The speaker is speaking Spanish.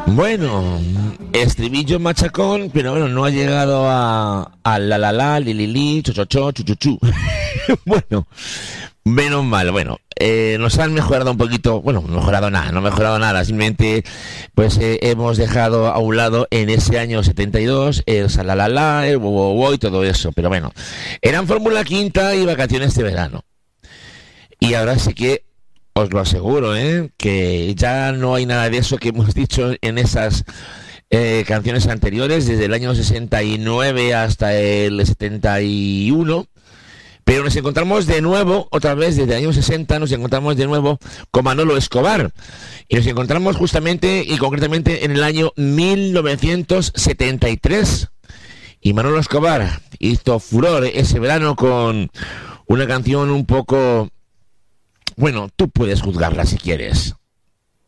Bueno, estribillo machacón, pero bueno, no ha llegado a la, li, li, li, cho, cho, cho, chu, chu, chu. Bueno, menos mal, bueno, nos han mejorado un poquito, bueno, no he mejorado nada, simplemente pues hemos dejado a un lado en ese año 72 el salalala, el wo, wo, wo y todo eso, pero bueno, eran Fórmula Quinta y vacaciones de verano. Y ahora sí que os lo aseguro, que ya no hay nada de eso que hemos dicho en esas canciones anteriores, desde el año 69 hasta el 71. Pero nos encontramos de nuevo, otra vez desde el año 60, nos encontramos de nuevo con Manolo Escobar. Y nos encontramos justamente y concretamente en el año 1973. Y Manolo Escobar hizo furor ese verano con una canción un poco... Bueno, tú puedes juzgarla si quieres.